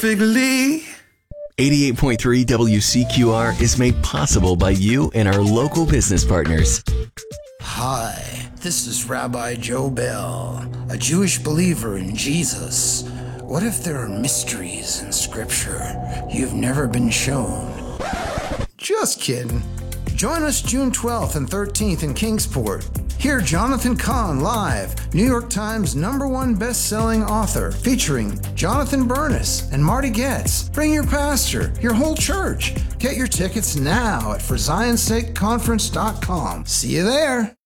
Perfectly. 88.3 WCQR is made possible by you and our local business partners. Hi, this is Rabbi Joe Bell, a Jewish believer in Jesus. What if there are mysteries in Scripture you've never been shown? Just kidding. Join us June 12th and 13th in Kingsport. Hear Jonathan Cahn live, New York Times #1 best-selling author, featuring Jonathan Bernis and Marty Goetz. Bring your pastor, your whole church. Get your tickets now at ForZionSakeConference.com. See you there.